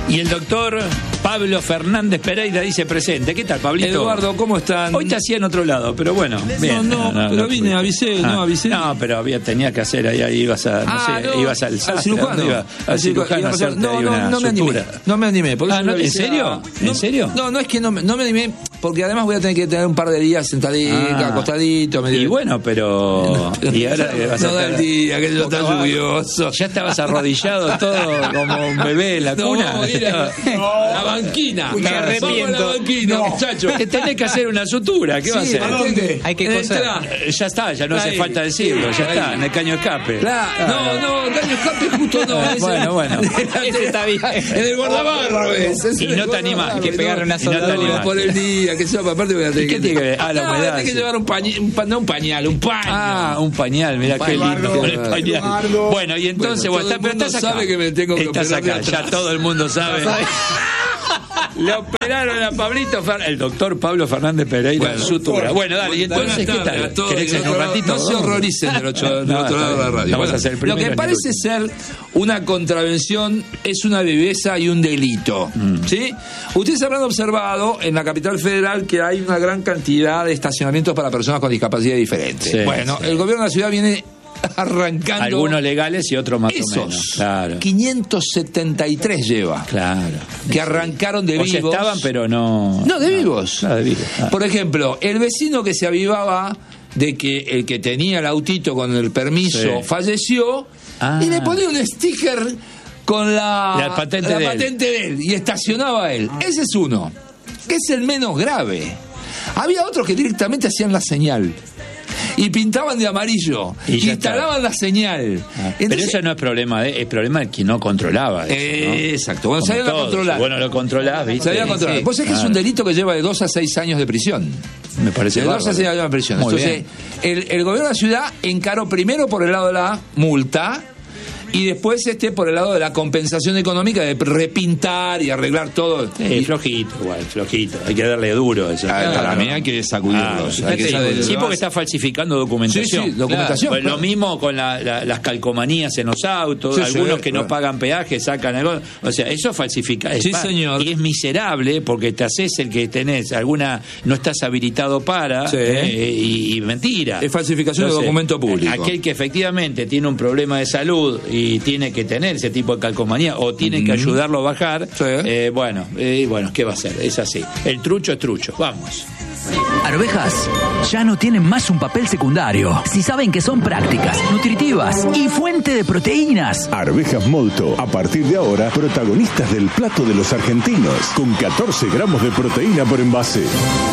Y el doctor Pablo Fernández Pereira dice presente. ¿Qué tal, Pablito? Eduardo, ¿cómo están? Hoy te hacía en otro lado, pero bueno. Bien. Pero vine, avisé. No, pero tenía que hacer ahí ibas a, ibas al cirujano. Al cirujano a hacerte ahí una sutura. No me animé. ¿En serio? ¿En serio? No, es que no me animé, porque además voy a tener que tener un par de días sentadito, acostadito. Y bueno, pero... y ahora vas a no da el día, que yo tan lluvioso. Ya estabas arrodillado todo como un bebé en la cuna. La banquina. Me arrepiento. La banquina, muchacho. Que tenés que hacer una sutura. ¿Qué va a hacer? Hay que coser. Ya está, ya no hace falta decirlo. Ya está, en el caño escape. No, el caño escape justo no. Bueno. Ese está bien. En el guardabarro Y no te animás. Hay que pegarle una soldadura por el día, que sea, aparte voy a tener ¿Qué tiene que ver? la humedad. Hay que llevar un pañal. Un pañal, mirá qué lindo con el pañal. Bueno, y entonces vos estás acá. Sabe que me tengo que estás acá, ya todo el mundo sabe. Le operaron a Pablito, el doctor Pablo Fernández Pereira en sutura. Bueno, dale, y entonces, ¿qué tal? ¿Querés en un ratito? No se horroricen del otro lado de la radio. Vamos a hacer el primero. Lo que parece ser una contravención es una viveza y un delito. ¿Sí? Ustedes habrán observado en la capital federal que hay una gran cantidad de estacionamientos para personas con discapacidad diferentes. Sí, el gobierno de la ciudad viene arrancando. Algunos legales y otros más o menos. Claro. 573 lleva. Claro. Que arrancaron de vivos. O sea, estaban, pero no. No, de vivos. Claro, de vivos. Por ejemplo, el vecino que se avivaba de que el que tenía el autito con el permiso falleció y le ponía un sticker con la patente de él y estacionaba él. Ese es uno, que es el menos grave. Había otros que directamente hacían la señal y pintaban de amarillo y instalaban la señal. Entonces, pero eso no es problema es problema del que no controlaba eso, ¿no? Exacto, bueno, sabía controlar. Bueno, lo controlás, ¿viste? Sabía controlar. Sí, vos sabés que es un delito que lleva de 2 a 6 años de prisión. Me parece de 2 a 6 años de prisión. Muy Entonces, el gobierno de la ciudad encaró primero por el lado de la multa y después por el lado de la compensación económica de repintar y arreglar todo. Flojito, flojito. Hay que darle duro a eso. Para mí hay que sacudirlos. Sí, porque está falsificando documentación. Sí, documentación. Pues lo mismo con las calcomanías en los autos, algunos que no pagan peaje, sacan algo. O sea, eso falsifica. Señor. Y es miserable porque te haces el que tenés no estás habilitado para y mentira. Es falsificación de documento público. Aquel que efectivamente tiene un problema de salud y tiene que tener ese tipo de calcomanía o tienen que ayudarlo a bajar, bueno, ¿qué va a hacer? Es así. El trucho es trucho. Vamos. Arvejas ya no tienen más un papel secundario. Si saben que son prácticas, nutritivas y fuente de proteínas. Arvejas Molto, a partir de ahora, protagonistas del plato de los argentinos, con 14 gramos de proteína por envase.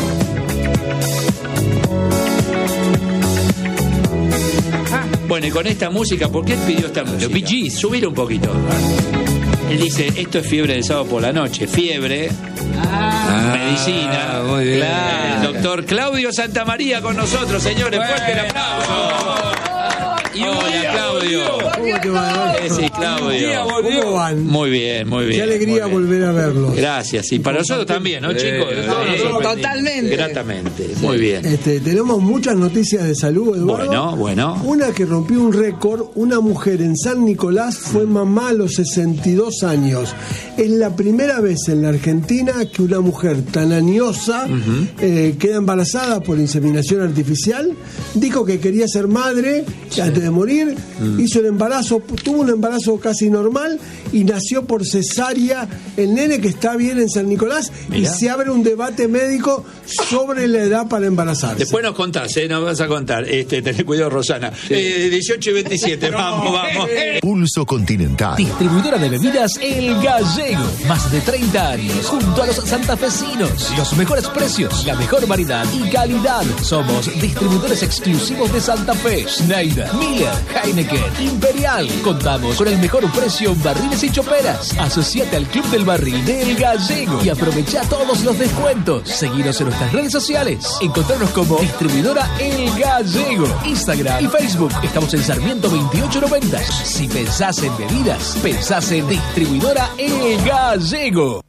Bueno, y con esta música, ¿por qué él pidió esta música? Los Bee Gees, subir un poquito. Él dice, esto es fiebre de sábado por la noche. Fiebre, medicina. Muy bien. El doctor Claudio Santamaría con nosotros, señores. Fuerte el aplauso. Y hola, Claudio. ¿Cómo te va? Sí, Claudio. ¿Cómo van? Muy bien, muy bien. Qué alegría volver a verlos. Gracias. Y para nosotros también, ¿no, chicos? Totalmente. Gratamente. Muy bien. Tenemos muchas noticias de salud, Eduardo. Bueno. Una que rompió un récord. Una mujer en San Nicolás fue mamá a los 62 años. Es la primera vez en la Argentina que una mujer tan añosa queda embarazada por inseminación artificial. Dijo que quería ser madre antes de morir, hizo el embarazo, tuvo un embarazo casi normal y nació por cesárea el nene, que está bien en San Nicolás. Mirá. Y se abre un debate médico sobre la edad para embarazarse. Después nos contás, nos vas a contar. Tenés cuidado, Rosana. 18 y 27, vamos. Pulso Continental. Distribuidora de bebidas El Gallego. Más de 30 años junto a los santafesinos. Los mejores precios, la mejor variedad y calidad. Somos distribuidores exclusivos de Santa Fe, Schneider, Miller, Heineken, Imperial. Contamos con el mejor precio en barriles y choperas. Asociate al Club del Barril del Gallego y aprovecha todos los descuentos. Seguinos en nuestras redes sociales. Encontrarnos como Distribuidora El Gallego. Instagram y Facebook. Estamos en Sarmiento 2890. Si pensás en bebidas, pensás en Distribuidora El Gallego.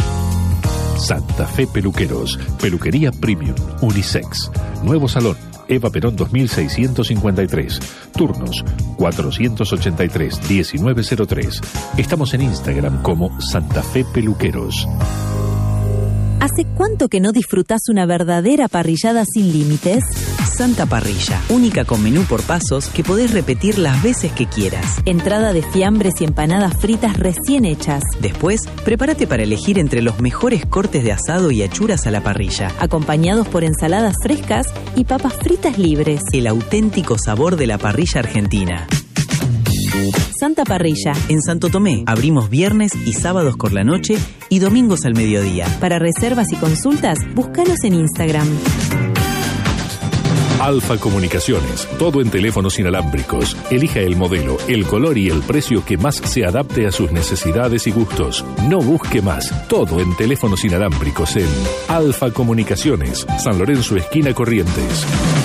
Santa Fe Peluqueros. Peluquería Premium. Unisex. Nuevo salón. Eva Perón 2653. Turnos 483-1903. Estamos en Instagram como Santa Fe Peluqueros. ¿Hace cuánto que no disfrutás una verdadera parrillada sin límites? Santa Parrilla, única con menú por pasos que podés repetir las veces que quieras. Entrada de fiambres y empanadas fritas recién hechas. Después, prepárate para elegir entre los mejores cortes de asado y achuras a la parrilla, acompañados por ensaladas frescas y papas fritas libres. El auténtico sabor de la parrilla argentina. Santa Parrilla. En Santo Tomé, abrimos viernes y sábados por la noche y domingos al mediodía. Para reservas y consultas, búscanos en Instagram. Alfa Comunicaciones, todo en teléfonos inalámbricos. Elija el modelo, el color y el precio que más se adapte a sus necesidades y gustos. No busque más, todo en teléfonos inalámbricos en Alfa Comunicaciones, San Lorenzo, esquina Corrientes.